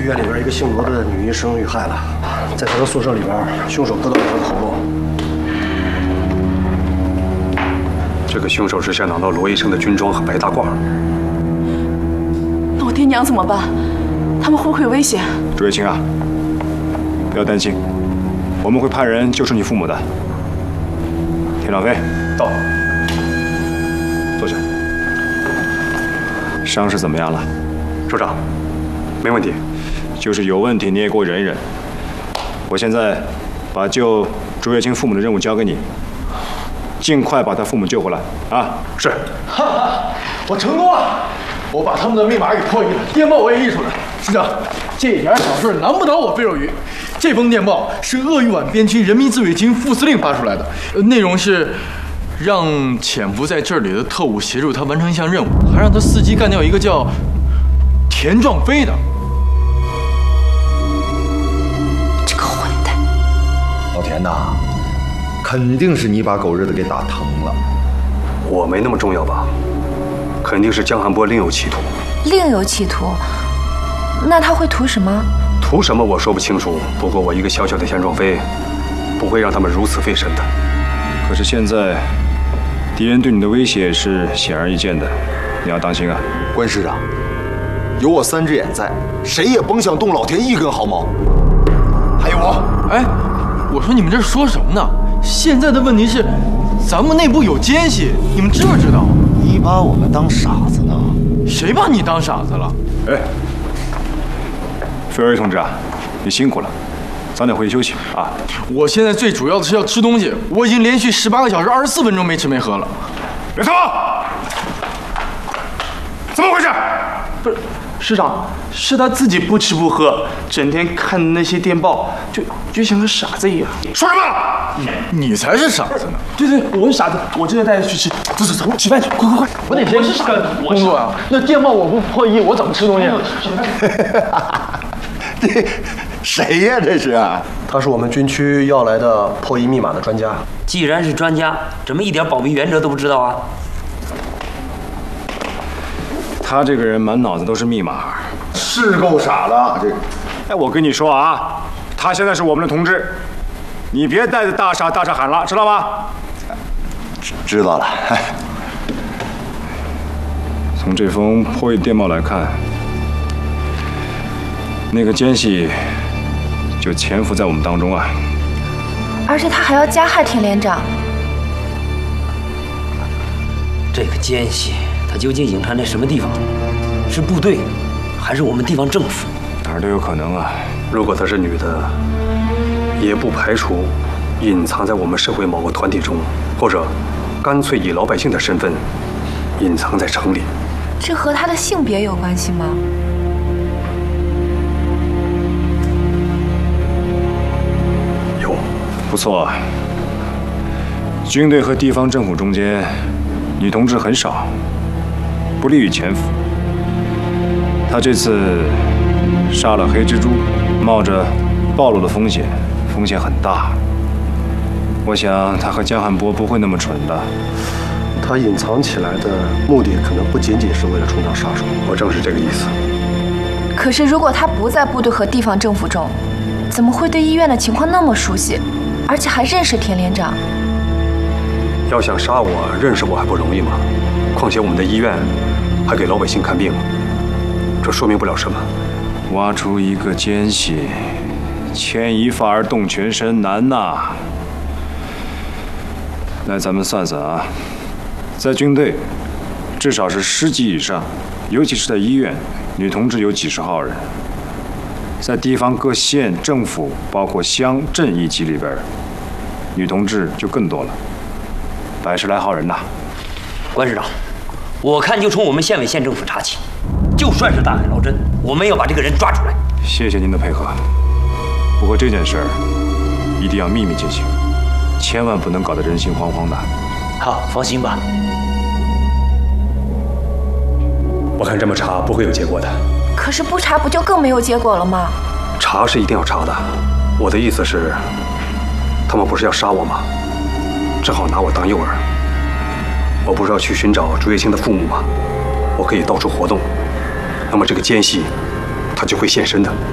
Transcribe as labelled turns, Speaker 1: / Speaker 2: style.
Speaker 1: 院里边一个姓罗的女医生遇害了，在她的宿舍里边，凶手割断了她的喉咙。
Speaker 2: 这个凶手只想拿到罗医生的军装和白大褂。
Speaker 3: 那我爹娘怎么办？他们会不会有危险？
Speaker 4: 朱月清啊，不要担心，我们会派人救出你父母的。田长飞，
Speaker 2: 到。
Speaker 4: 坐下。伤势怎么样了？
Speaker 2: 首长，没问题。
Speaker 4: 就是有问题你也给我忍一忍。我现在把救朱月清父母的任务交给你，尽快把他父母救回来啊！
Speaker 2: 是。
Speaker 5: 哈哈，我成功了！我把他们的密码给破译了，电报我也译出来。师长，这点小事难不倒我费若愚。这封电报是鄂豫皖边区人民自卫军副司令发出来的，内容是让潜伏在这里的特务协助他完成一项任务，还让他伺机干掉一个叫田壮飞的。
Speaker 3: 这个混蛋！
Speaker 6: 老田呐，肯定是你把狗日子给打疼了。
Speaker 2: 我没那么重要吧？肯定是江寒波另有企图。
Speaker 3: 另有企图？那他会图什么？
Speaker 2: 图什么我说不清楚。不过我一个小小的田壮飞，不会让他们如此费神的。
Speaker 4: 可是现在，敌人对你的威胁是显而易见的，你要当心啊！
Speaker 6: 关师长，有我3只眼在，谁也甭想动老田一根毫毛。还有我，
Speaker 5: 哎，我说你们这说什么呢？现在的问题是，咱们内部有奸细，你们知不知道？
Speaker 6: 你把我们当傻子呢？
Speaker 5: 谁把你当傻子了？
Speaker 4: 哎，费若愚同志啊，你辛苦了，早点回去休息啊！
Speaker 5: 我现在最主要的是要吃东西，我已经连续18个小时24分钟没吃没喝了。
Speaker 4: 刘涛，怎么回事？
Speaker 7: 不是，师长，是他自己不吃不喝，整天看那些电报，就像个傻子一样。
Speaker 4: 说什么？
Speaker 5: 你才是傻子呢！
Speaker 7: 对对，我是傻子，我真的带他去吃。走走走，吃饭去，快快快！我得先干工作啊！那电报我不破译，我怎么吃东西？
Speaker 6: 这谁呀？这是？
Speaker 1: 他是我们军区要来的破译密码的专家。
Speaker 8: 既然是专家，怎么一点保密原则都不知道啊？
Speaker 4: 他这个人满脑子都是密码，
Speaker 6: 是够傻的。这，
Speaker 4: 哎，我跟你说啊，他现在是我们的同志，你别带着大傻大傻喊了，知道吗？
Speaker 6: 知道了。
Speaker 4: 从这封破译电报来看，那个奸细就潜伏在我们当中啊！
Speaker 3: 而且他还要加害田连长。
Speaker 8: 这个奸细，他究竟隐藏在什么地方？是部队，还是我们地方政府？
Speaker 4: 哪儿都有可能啊！
Speaker 2: 如果她是女的，也不排除隐藏在我们社会某个团体中，或者干脆以老百姓的身份隐藏在城里。
Speaker 3: 这和他的性别有关系吗？
Speaker 2: 有。
Speaker 4: 不错，军队和地方政府中间，女同志很少，不利于潜伏。他这次杀了黑蜘蛛，冒着暴露的风险，风险很大。我想他和江汉波不会那么蠢的。
Speaker 1: 他隐藏起来的目的可能不仅仅是为了充当杀手。
Speaker 2: 我正是这个意思。
Speaker 3: 可是如果他不在部队和地方政府中，怎么会对医院的情况那么熟悉，而且还认识田连长？
Speaker 2: 要想杀我，认识我还不容易吗？况且我们的医院还给老百姓看病，这说明不了什么。
Speaker 4: 挖出一个奸细，牵一发而动全身，难呐！来，咱们算算啊，在军队至少是10级以上，尤其是在医院，女同志有几十号人。在地方各县政府，包括乡镇一级里边，女同志就更多了，110来号人呐。
Speaker 8: 关师长，我看就从我们县委县政府查起，就算是大海捞针，我们要把这个人抓出来。
Speaker 4: 谢谢您的配合，不过这件事儿一定要秘密进行，千万不能搞得人心惶惶的。
Speaker 8: 好，放心吧。
Speaker 2: 我看这么查不会有结果的。
Speaker 3: 可是不查不就更没有结果了吗？
Speaker 2: 查是一定要查的。我的意思是，他们不是要杀我吗？正好拿我当诱饵。我不是要去寻找朱月清的父母吗？我可以到处活动，那么这个奸细他就会现身的。